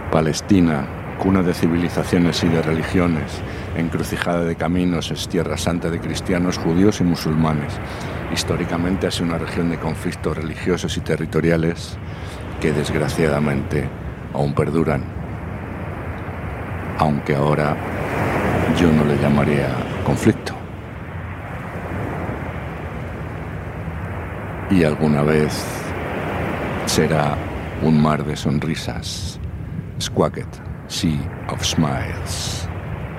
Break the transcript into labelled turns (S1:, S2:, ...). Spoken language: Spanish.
S1: Palestina, cuna de civilizaciones y de religiones, encrucijada de caminos, es tierra santa de cristianos, judíos y musulmanes. Históricamente ha sido una región de conflictos religiosos y territoriales que desgraciadamente aún perduran. Aunque ahora yo no le llamaría conflicto. Y alguna vez será un mar de sonrisas. Squacket Sea of Smiles.